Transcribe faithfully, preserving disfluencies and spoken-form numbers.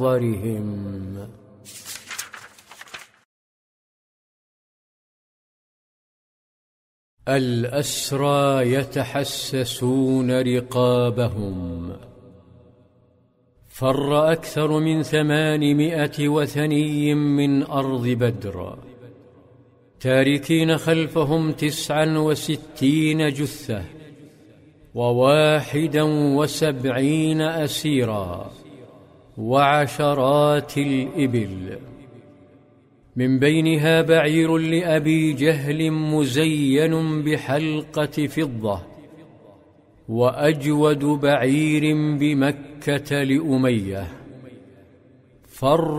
نظرهم. الأسرى يتحسسون رقابهم. فر أكثر من ثمانمائة وثني من أرض بدر، تاركين خلفهم تسعا وستين جثة وواحدا وسبعين أسيرا وعشرات الإبل، من بينها بعير لأبي جهل مزين بحلقة فضة، وأجود بعير بمكة لأمية. فر